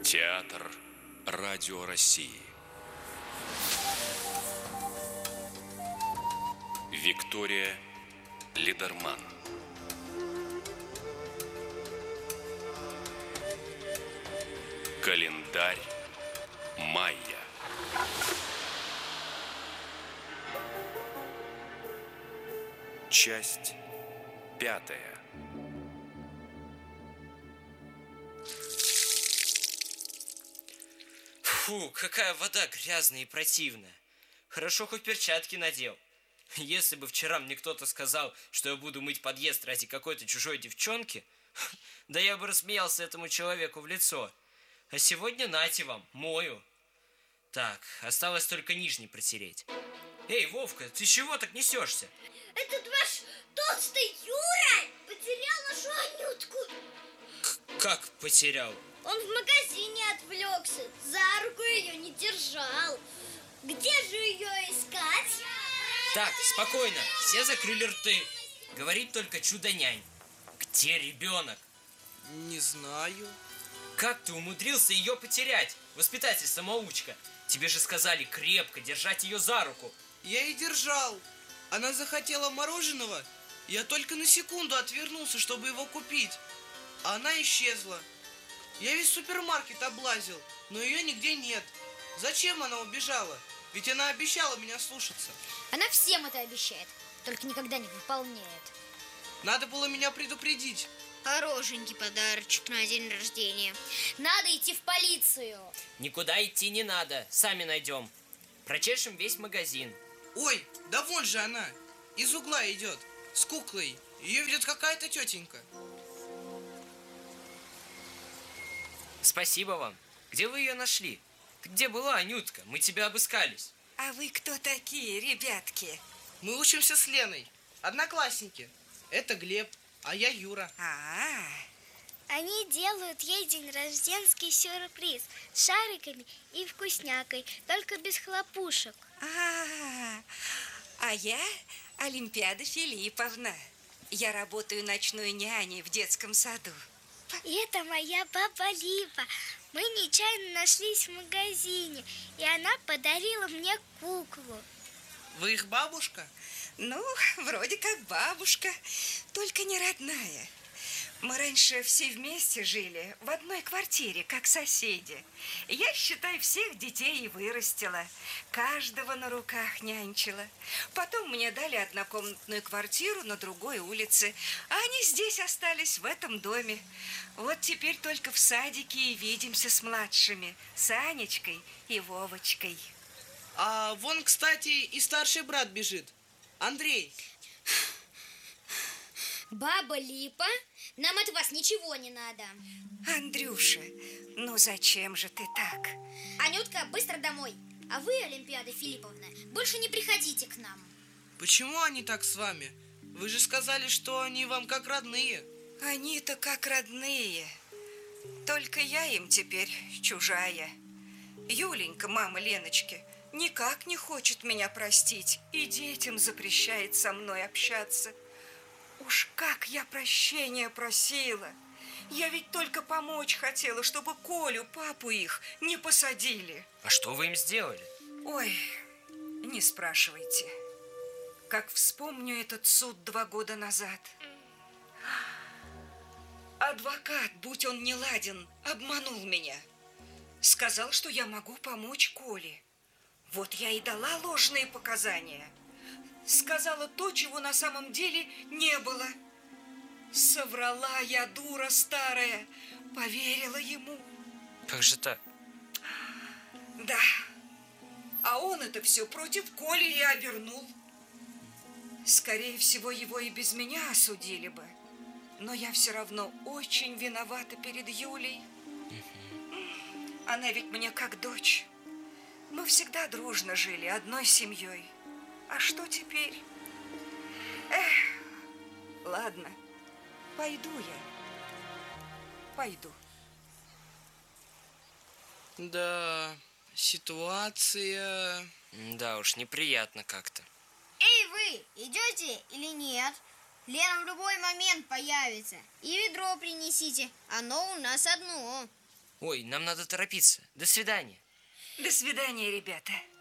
Театр Радио России. Виктория Лидерман. Календарь майя. Часть 5. Фу, какая вода грязная и противная. Хорошо, хоть перчатки надел. Если бы вчера мне кто-то сказал, что я буду мыть подъезд ради какой-то чужой девчонки, да я бы рассмеялся этому человеку в лицо. А сегодня нате вам, мою. Так, осталось только нижний протереть. Эй, Вовка, ты чего так несешься? Этот ваш толстый Юра потерял нашу Анютку. Как потерял? Он в магазине отвлекся, за руку ее не держал. Где же ее искать? Так, спокойно, все закрыли рты. Говорит только чудо-нянь. Где ребенок? Не знаю. Как ты умудрился ее потерять, воспитатель-самоучка? Тебе же сказали крепко держать ее за руку. Я и держал. Она захотела мороженого. Я только на секунду отвернулся, чтобы его купить. А она исчезла. Я весь супермаркет облазил, но ее нигде нет. Зачем она убежала? Ведь она обещала меня слушаться. Она всем это обещает, только никогда не выполняет. Надо было меня предупредить. Хорошенький подарочек на день рождения. Надо идти в полицию. Никуда идти не надо, сами найдем. Прочешем весь магазин. Ой, да вон же она. Из угла идет, с куклой. Ее ведет какая-то тетенька. Спасибо вам. Где вы ее нашли? Где была Анютка? Мы тебя обыскались. А вы кто такие, ребятки? Мы учимся с Леной, одноклассники. Это Глеб, а я Юра. Они делают ей день рожденский сюрприз с шариками и вкуснякой, только без хлопушек. А я Олимпиада Филипповна. Я работаю ночной няней в детском саду. И это моя баба Липа. Мы нечаянно нашлись в магазине, и она подарила мне куклу. Вы их бабушка? Ну, вроде как бабушка, только не родная. Мы раньше все вместе жили в одной квартире, как соседи. Я, считай, всех детей и вырастила. Каждого на руках нянчила. Потом мне дали однокомнатную квартиру на другой улице. А они здесь остались, в этом доме. Вот теперь только в садике и видимся с младшими. С Анечкой и Вовочкой. А вон, кстати, и старший брат бежит. Андрей. Баба Липа, нам от вас ничего не надо. Андрюша, ну зачем же ты так? Анютка, быстро домой. А вы, Олимпиада Филипповна, больше не приходите к нам. Почему они так с вами? Вы же сказали, что они вам как родные. Они-то как родные. Только я им теперь чужая. Юленька, мама Леночки, никак не хочет меня простить и детям запрещает со мной общаться. Уж как я прощения просила. Я ведь только помочь хотела, чтобы Колю, папу их, не посадили. А что вы им сделали? Ой, не спрашивайте. Как вспомню этот суд 2 года назад. Адвокат, будь он неладен, обманул меня. Сказал, что я могу помочь Коле. Вот я и дала ложные показания. Сказала то, чего на самом деле не было. Соврала я, дура старая, поверила ему. Как же так? Да, а он это все против Коли и обернул. Скорее всего, его и без меня осудили бы. Но я все равно очень виновата перед Юлей. Она ведь мне как дочь. Мы всегда дружно жили, одной семьей. А что теперь? Ладно, пойду я. Пойду. Да, ситуация... Да уж, неприятно как-то. Эй, вы, идете или нет? Лена в любой момент появится. И ведро принесите, оно у нас одно. Ой, нам надо торопиться. До свидания. До свидания, ребята.